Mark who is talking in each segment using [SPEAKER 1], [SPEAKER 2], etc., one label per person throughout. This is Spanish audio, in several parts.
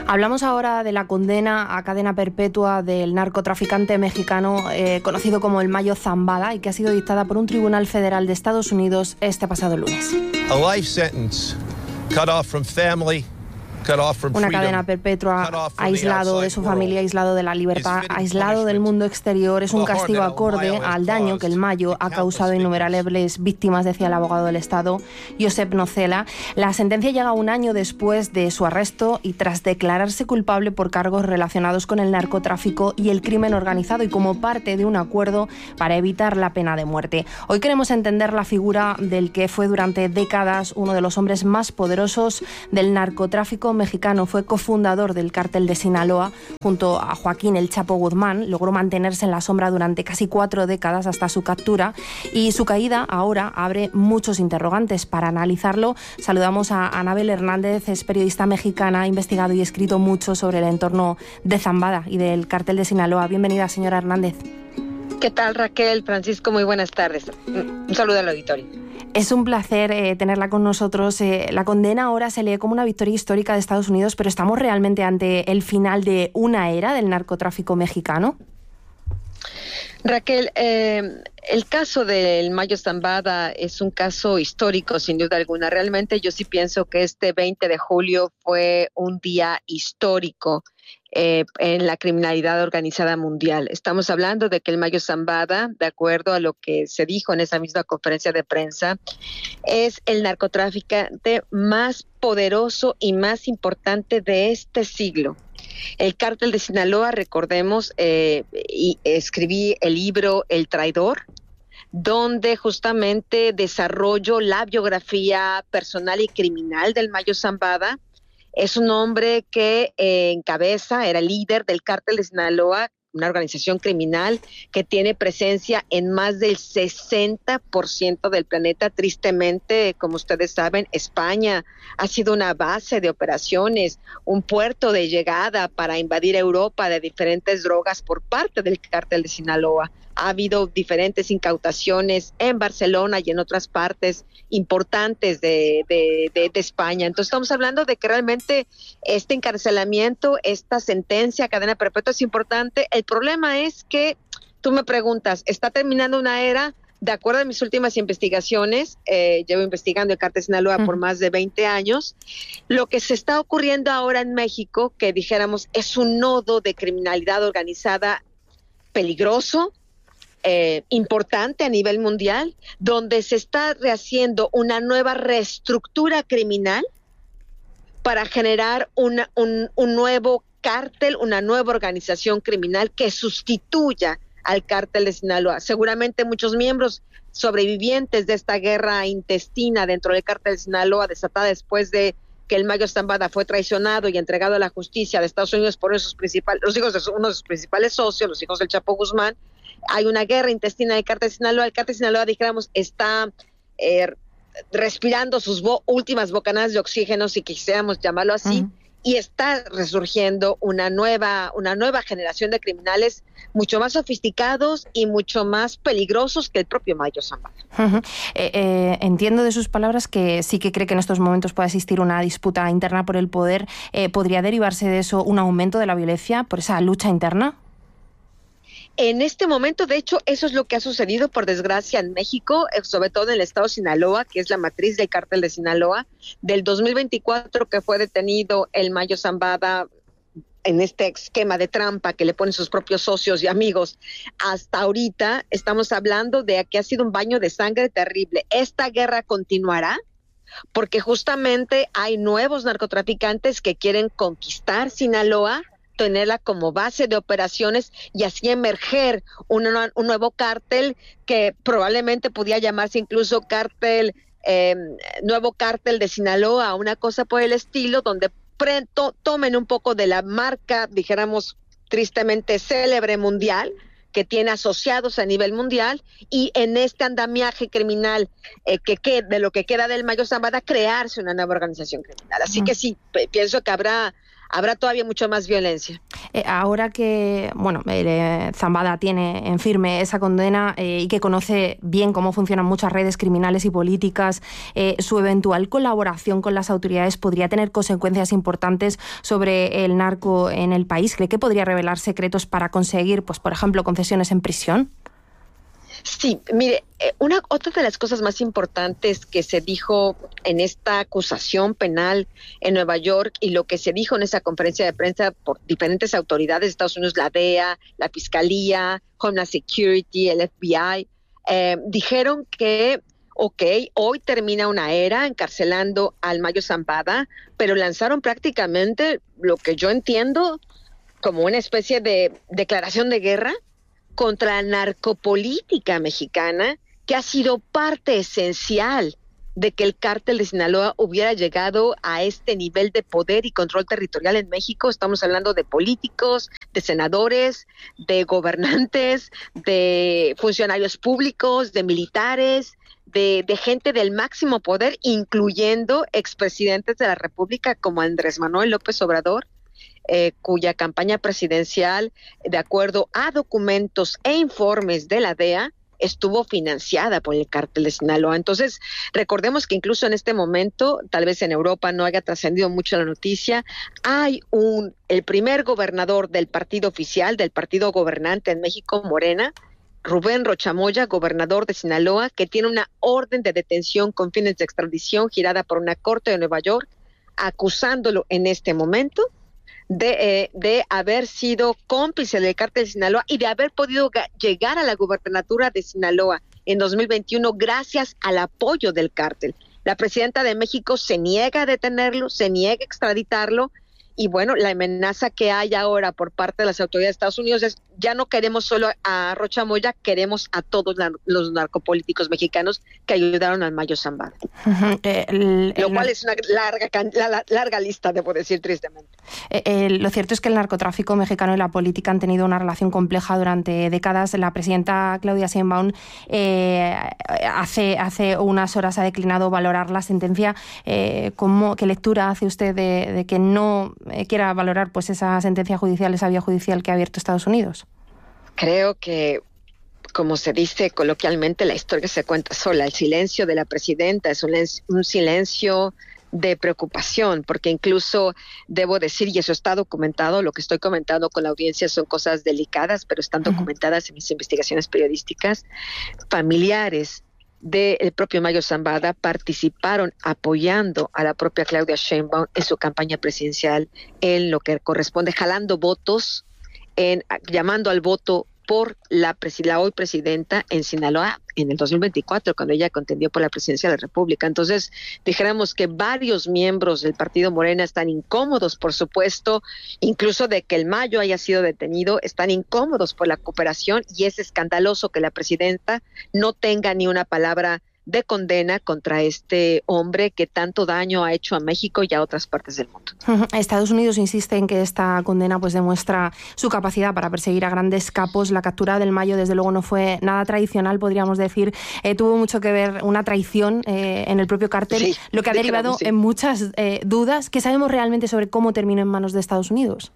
[SPEAKER 1] Hablamos ahora de la condena a cadena perpetua del narcotraficante mexicano conocido como el Mayo Zambada y que ha sido dictada por un tribunal federal de Estados Unidos este pasado lunes.
[SPEAKER 2] A life sentence, cut off from family.
[SPEAKER 1] Una cadena perpetua, aislado de su familia, aislado de la libertad, aislado del mundo exterior. Es un castigo acorde al daño que el Mayo ha causado a innumerables víctimas, decía el abogado del Estado, Josep Nocella. La sentencia llega un año después de su arresto y tras declararse culpable por cargos relacionados con el narcotráfico y el crimen organizado y como parte de un acuerdo para evitar la pena de muerte. Hoy queremos entender la figura del que fue durante décadas uno de los hombres más poderosos del narcotráfico mexicano. Fue cofundador del cártel de Sinaloa junto a Joaquín El Chapo Guzmán. Logró mantenerse en la sombra durante casi 4 décadas hasta su captura y su caída ahora abre muchos interrogantes. Para analizarlo saludamos a Anabel Hernández, es periodista mexicana, ha investigado y escrito mucho sobre el entorno de Zambada y del cártel de Sinaloa. Bienvenida, señora Hernández.
[SPEAKER 3] ¿Qué tal, Raquel? Francisco, muy buenas tardes. Un saludo al auditorio.
[SPEAKER 1] Es un placer tenerla con nosotros. La condena ahora se lee como una victoria histórica de Estados Unidos, pero ¿estamos realmente ante el final de una era del narcotráfico mexicano?
[SPEAKER 3] Raquel, el caso del Mayo Zambada es un caso histórico, sin duda alguna. Realmente yo sí pienso que este 20 de julio fue un día histórico en la criminalidad organizada mundial. Estamos hablando de que el Mayo Zambada, de acuerdo a lo que se dijo en esa misma conferencia de prensa, es el narcotraficante más poderoso y más importante de este siglo. El cártel de Sinaloa, recordemos, y escribí el libro El Traidor, donde justamente desarrollo la biografía personal y criminal del Mayo Zambada. Es un hombre que era líder del cártel de Sinaloa, una organización criminal que tiene presencia en más del 60% del planeta. Tristemente, como ustedes saben, España ha sido una base de operaciones, un puerto de llegada para invadir Europa de diferentes drogas por parte del cártel de Sinaloa. Ha habido diferentes incautaciones en Barcelona y en otras partes importantes de España. Entonces estamos hablando de que realmente este encarcelamiento, esta sentencia a cadena perpetua es importante. El problema es que tú me preguntas, ¿está terminando una era? De acuerdo a mis últimas investigaciones, llevo investigando el cártel de Sinaloa por más de 20 años, lo que se está ocurriendo ahora en México, que dijéramos es un nodo de criminalidad organizada peligroso, importante a nivel mundial, donde se está rehaciendo una nueva reestructura criminal para generar un nuevo cártel, una nueva organización criminal que sustituya al cártel de Sinaloa. Seguramente muchos miembros sobrevivientes de esta guerra intestina dentro del cártel de Sinaloa, desatada después de que el Mayo Zambada fue traicionado y entregado a la justicia de Estados Unidos por los hijos de uno de sus principales socios, los hijos del Chapo Guzmán. Hay una guerra intestina del cártel de Sinaloa. El cártel de Sinaloa, dijéramos, está respirando sus últimas bocanadas de oxígeno, si quisiéramos llamarlo así, y está resurgiendo una nueva generación de criminales mucho más sofisticados y mucho más peligrosos que el propio Mayo Zambada.
[SPEAKER 1] Entiendo de sus palabras que sí que cree que en estos momentos puede existir una disputa interna por el poder. ¿Podría derivarse de eso un aumento de la violencia por esa lucha interna?
[SPEAKER 3] En este momento, de hecho, eso es lo que ha sucedido, por desgracia, en México, sobre todo en el estado de Sinaloa, que es la matriz del cártel de Sinaloa. Del 2024 que fue detenido el Mayo Zambada en este esquema de trampa que le ponen sus propios socios y amigos, hasta ahorita estamos hablando de que ha sido un baño de sangre terrible. Esta guerra continuará porque justamente hay nuevos narcotraficantes que quieren conquistar Sinaloa, tenerla como base de operaciones y así emerger un nuevo cártel que probablemente podía llamarse incluso nuevo cártel de Sinaloa, una cosa por el estilo, donde tomen un poco de la marca, dijéramos tristemente célebre mundial, que tiene asociados a nivel mundial, y en este andamiaje criminal de lo que queda del Mayo Zambada, crearse una nueva organización criminal. Así que sí, pienso que habrá habrá todavía mucha más violencia.
[SPEAKER 1] Ahora que Zambada tiene en firme esa condena y que conoce bien cómo funcionan muchas redes criminales y políticas, su eventual colaboración con las autoridades podría tener consecuencias importantes sobre el narco en el país. ¿Cree que podría revelar secretos para conseguir, pues, por ejemplo, concesiones en prisión?
[SPEAKER 3] Sí, mire, otra de las cosas más importantes que se dijo en esta acusación penal en Nueva York y lo que se dijo en esa conferencia de prensa por diferentes autoridades de Estados Unidos, la DEA, la Fiscalía, Homeland Security, el FBI, dijeron que, hoy termina una era encarcelando al Mayo Zambada, pero lanzaron prácticamente lo que yo entiendo como una especie de declaración de guerra contra la narcopolítica mexicana, que ha sido parte esencial de que el cártel de Sinaloa hubiera llegado a este nivel de poder y control territorial en México. Estamos hablando de políticos, de senadores, de gobernantes, de funcionarios públicos, de militares, de gente del máximo poder, incluyendo expresidentes de la República como Andrés Manuel López Obrador, cuya campaña presidencial, de acuerdo a documentos e informes de la DEA, estuvo financiada por el cártel de Sinaloa. Entonces, recordemos que incluso en este momento, tal vez en Europa no haya trascendido mucho la noticia, hay el primer gobernador del partido oficial, del partido gobernante en México, Morena, Rubén Rocha Moya, gobernador de Sinaloa, que tiene una orden de detención con fines de extradición girada por una corte de Nueva York, acusándolo en este momento de haber sido cómplice del cártel de Sinaloa y de haber podido llegar a la gubernatura de Sinaloa en 2021 gracias al apoyo del cártel. La presidenta de México se niega a detenerlo, se niega a extraditarlo, y bueno, la amenaza que hay ahora por parte de las autoridades de Estados Unidos es: ya no queremos solo a Rocha Moya, queremos a todos los narcopolíticos mexicanos que ayudaron al Mayo Zambada. Lo cual es una larga lista, debo decir, tristemente.
[SPEAKER 1] Lo cierto es que el narcotráfico mexicano y la política han tenido una relación compleja durante décadas. La presidenta Claudia Sheinbaum hace unas horas ha declinado valorar la sentencia. ¿Qué lectura hace usted de que no quiera valorar, pues, esa sentencia judicial, esa vía judicial que ha abierto Estados Unidos?
[SPEAKER 3] Creo que, como se dice coloquialmente, la historia se cuenta sola. El silencio de la presidenta es un silencio de preocupación, porque incluso debo decir, y eso está documentado, lo que estoy comentando con la audiencia son cosas delicadas, pero están documentadas en mis investigaciones periodísticas. Familiares del propio Mayo Zambada participaron apoyando a la propia Claudia Sheinbaum en su campaña presidencial, en lo que corresponde jalando votos, llamando al voto por la hoy presidenta en Sinaloa en el 2024, cuando ella contendió por la presidencia de la República. Entonces, dijéramos que varios miembros del partido Morena están incómodos, por supuesto, incluso de que el Mayo haya sido detenido, están incómodos por la cooperación, y es escandaloso que la presidenta no tenga ni una palabra de condena contra este hombre que tanto daño ha hecho a México y a otras partes del mundo.
[SPEAKER 1] Estados Unidos insiste en que esta condena, pues, demuestra su capacidad para perseguir a grandes capos. La captura del Mayo, desde luego, no fue nada tradicional, podríamos decir. Tuvo mucho que ver una traición en el propio cártel, sí, lo que ha derivado en muchas dudas. ¿Qué sabemos realmente sobre cómo terminó en manos de Estados Unidos?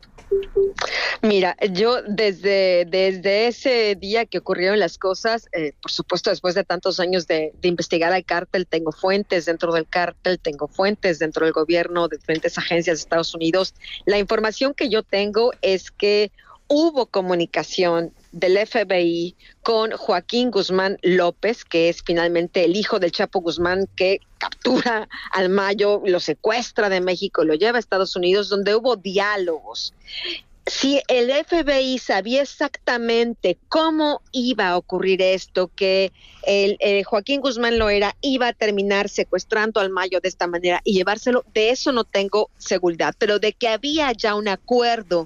[SPEAKER 3] Mira, yo desde ese día que ocurrieron las cosas, por supuesto, después de tantos años de investigar al cártel, tengo fuentes dentro del cártel, tengo fuentes dentro del gobierno, de diferentes agencias de Estados Unidos. La información que yo tengo es que hubo comunicación del FBI con Joaquín Guzmán López, que es finalmente el hijo del Chapo Guzmán, que captura al Mayo, lo secuestra de México, lo lleva a Estados Unidos, donde hubo diálogos. Si el FBI sabía exactamente cómo iba a ocurrir esto, que el Joaquín Guzmán Loera iba a terminar secuestrando al Mayo de esta manera y llevárselo, de eso no tengo seguridad, pero de que había ya un acuerdo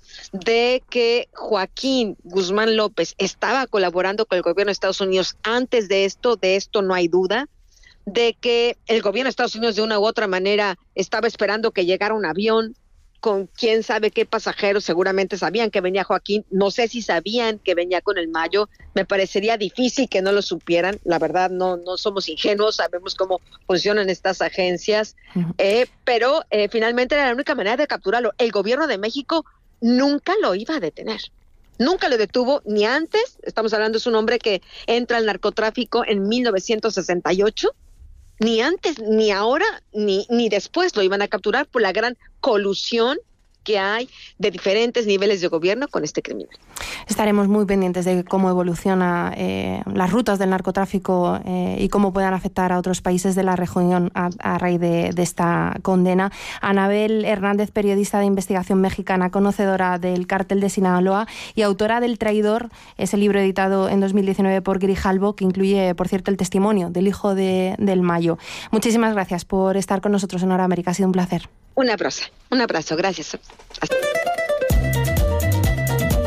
[SPEAKER 3] de que Joaquín Guzmán López estaba colaborando con el gobierno de Estados Unidos antes de esto no hay duda. De que el gobierno de Estados Unidos de una u otra manera estaba esperando que llegara un avión con quién sabe qué pasajeros, seguramente sabían que venía Joaquín, no sé si sabían que venía con el Mayo, me parecería difícil que no lo supieran, la verdad no somos ingenuos, sabemos cómo funcionan estas agencias, pero finalmente era la única manera de capturarlo. El gobierno de México nunca lo iba a detener. Nunca lo detuvo, ni antes, estamos hablando de un hombre que entra al narcotráfico en 1968, ni antes, ni ahora, ni después lo iban a capturar por la gran colusión que hay de diferentes niveles de gobierno con este criminal.
[SPEAKER 1] Estaremos muy pendientes de cómo evoluciona las rutas del narcotráfico y cómo puedan afectar a otros países de la región a raíz de esta condena. Anabel Hernández, periodista de investigación mexicana, conocedora del cártel de Sinaloa y autora del Traidor, ese libro editado en 2019 por Grijalbo, que incluye, por cierto, el testimonio del hijo del Mayo. Muchísimas gracias por estar con nosotros en Hora América. Ha sido un placer.
[SPEAKER 3] Un abrazo, gracias.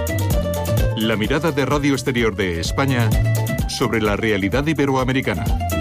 [SPEAKER 4] La mirada de Radio Exterior de España sobre la realidad iberoamericana.